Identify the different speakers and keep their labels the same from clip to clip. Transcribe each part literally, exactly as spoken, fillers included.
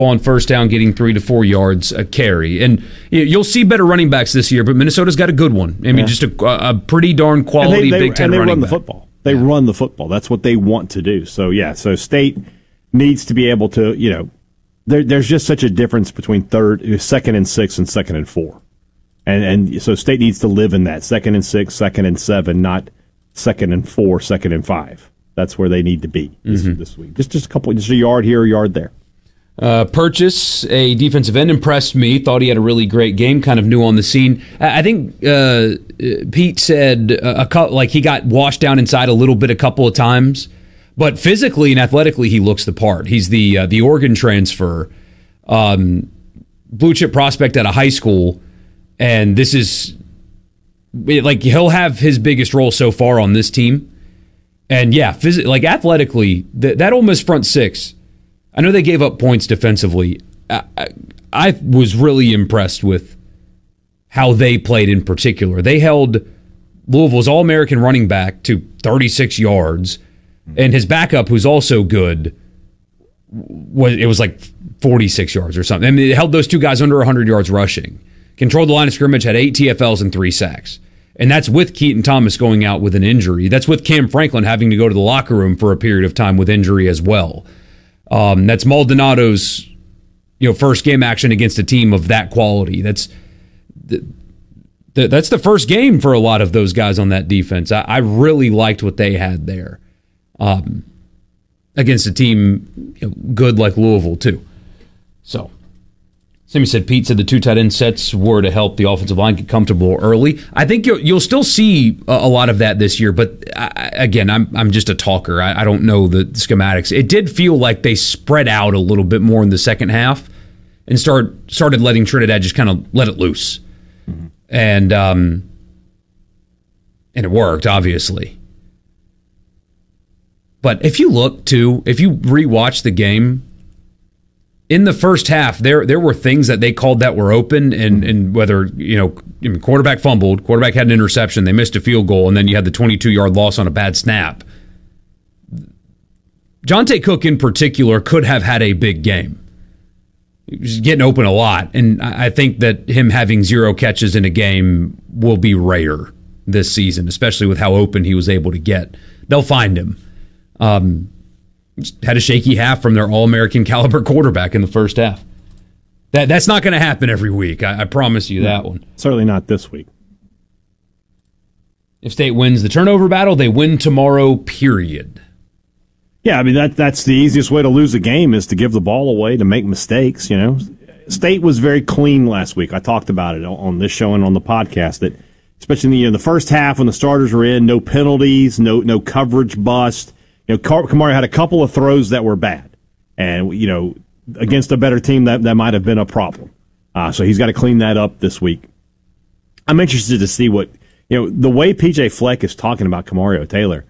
Speaker 1: on first down, getting three to four yards a carry. And you'll see better running backs this year, but Minnesota's got a good one. I mean, yeah. just a, a pretty darn quality
Speaker 2: and they, they,
Speaker 1: Big Ten
Speaker 2: and they
Speaker 1: running
Speaker 2: run
Speaker 1: back.
Speaker 2: the football. They yeah. run the football. That's what they want to do. So, yeah, so State needs to be able to, you know, there, there's just such a difference between third, second and six and second and four. And and so State needs to live in that second and six, second and seven, not second and four, second and five. That's where they need to be this, mm-hmm. this week. Just just a couple, just a yard here, a yard there.
Speaker 1: Uh, Purchase, a defensive end, impressed me. Thought he had a really great game. Kind of new on the scene. I think uh, Pete said a, a like he got washed down inside a little bit a couple of times, but physically and athletically he looks the part. He's the uh, the Oregon transfer, um, blue chip prospect at a high school, and this is like he'll have his biggest role so far on this team. And yeah, phys- like athletically, th- that Ole Miss front six. I know they gave up points defensively. I, I, I was really impressed with how they played in particular. They held Louisville's All-American running back to thirty-six yards, and his backup, who's also good, was it was like forty-six yards or something. I mean, it held those two guys under one hundred yards rushing. Controlled the line of scrimmage, had eight T F Ls and three sacks. And that's with Keaton Thomas going out with an injury. That's with Cam Franklin having to go to the locker room for a period of time with injury as well. Um, that's Maldonado's, you know, first game action against a team of that quality. That's the, the, that's the first game for a lot of those guys on that defense. I, I really liked what they had there um, against a team you know, good like Louisville too. So, Sammy said Pete said the two tight end sets were to help the offensive line get comfortable early. I think you'll, you'll still see a, a lot of that this year, but I, again, I'm I'm just a talker. I, I don't know the schematics. It did feel like they spread out a little bit more in the second half and start started letting Trinidad just kind of let it loose, mm-hmm. and um, and it worked obviously. But if you look too, if you rewatch the game. In the first half, there there were things that they called that were open, and, and whether, you know, I mean, quarterback fumbled, quarterback had an interception, they missed a field goal, and then you had the twenty-two-yard loss on a bad snap. Jonte Cook, in particular, could have had a big game. He was getting open a lot, and I think that him having zero catches in a game will be rare this season, especially with how open he was able to get. They'll find him. Um Had a shaky half from their All-American caliber quarterback in the first half. That That's not going to happen every week. I, I promise you that one.
Speaker 2: Certainly not this week.
Speaker 1: If State wins the turnover battle, they win tomorrow, period.
Speaker 2: Yeah, I mean, that that's the easiest way to lose a game is to give the ball away, to make mistakes, you know. State was very clean last week. I talked about it on this show and on the podcast, that especially in the, you know, the first half when the starters were in, no penalties, no no coverage bust. You know, Kamari had a couple of throws that were bad, and you know, against a better team, that, that might have been a problem. Uh, so he's got to clean that up this week. I'm interested to see what you know the way P J Fleck is talking about Kamario Taylor.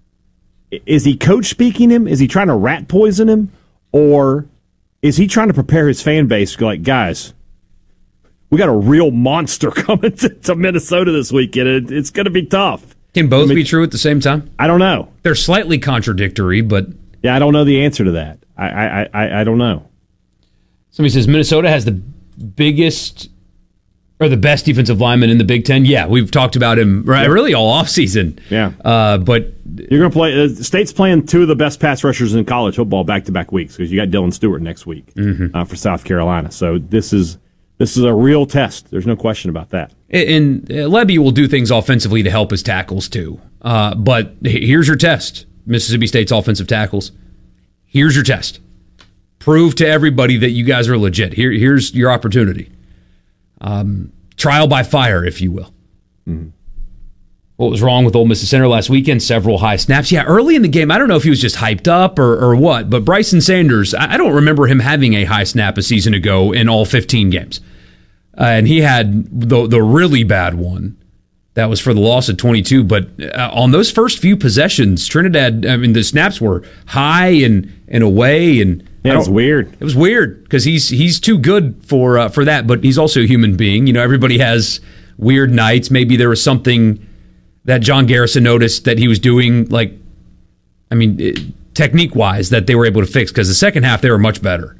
Speaker 2: Is he coach speaking him? Is he trying to rat poison him, or is he trying to prepare his fan base? Like, guys, we got a real monster coming to, to Minnesota this weekend. It, it's going to be tough.
Speaker 1: Can both I mean,
Speaker 2: be
Speaker 1: true at the same time?
Speaker 2: I don't know.
Speaker 1: They're slightly contradictory, but...
Speaker 2: Yeah, I don't know the answer to that. I I, I, I don't know.
Speaker 1: Somebody says Minnesota has the biggest or the best defensive lineman in the Big Ten. Yeah, we've talked about him right,
Speaker 2: yeah.
Speaker 1: really all offseason.
Speaker 2: Yeah.
Speaker 1: Uh, but...
Speaker 2: You're going to play... Uh, State's playing two of the best pass rushers in college football back-to-back weeks because you got Dylan Stewart next week mm-hmm. uh, for South Carolina. So this is... This is a real test. There's no question about that.
Speaker 1: And Lebby will do things offensively to help his tackles, too. Uh, but here's your test, Mississippi State's offensive tackles. Here's your test. Prove to everybody that you guys are legit. Here, here's your opportunity. Um, trial by fire, if you will. Mm-hmm. What was wrong with Ole Miss center last weekend? Several high snaps. Yeah, early in the game, I don't know if he was just hyped up or, or what, but Bryson Sanders, I don't remember him having a high snap a season ago in all fifteen games. Uh, and he had the the really bad one. That was for the loss of twenty-two. But uh, on those first few possessions, Trinidad, I mean, the snaps were high and, and away. And
Speaker 2: yeah, it was weird.
Speaker 1: It was weird because he's he's too good for uh, for that, but he's also a human being. You know, everybody has weird nights. Maybe there was something that John Garrison noticed that he was doing, like, I mean, technique-wise, that they were able to fix, because the second half they were much better.